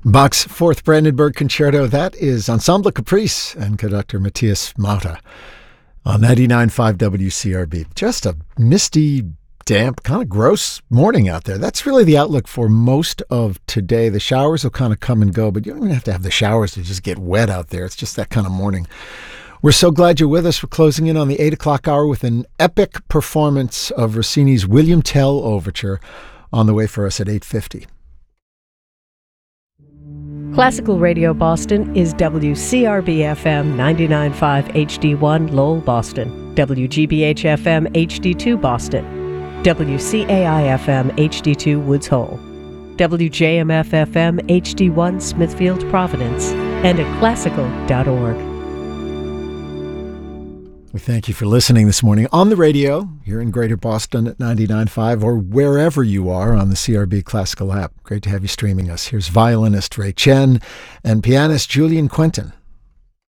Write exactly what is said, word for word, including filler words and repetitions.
Bach's Fourth Brandenburg Concerto, that is Ensemble Caprice and conductor Matthias Mauter on ninety-nine point five W C R B. Just a misty, damp, kind of gross morning out there. That's really the outlook for most of today. The showers will kind of come and go, but you don't even have to have the showers to just get wet out there. It's just that kind of morning. We're so glad you're with us. We're closing in on the eight o'clock hour with an epic performance of Rossini's William Tell Overture on the way for us at eight fifty. Classical Radio Boston is W C R B F M ninety-nine point five H D one Lowell, Boston, W G B H F M H D two Boston, W C A I F M H D two Woods Hole, W J M F F M H D one Smithfield, Providence, and at classical dot org. We thank you for listening this morning on the radio here in Greater Boston at ninety-nine point five or wherever you are on the C R B Classical app. Great to have you streaming us. Here's violinist Ray Chen and pianist Julian Quentin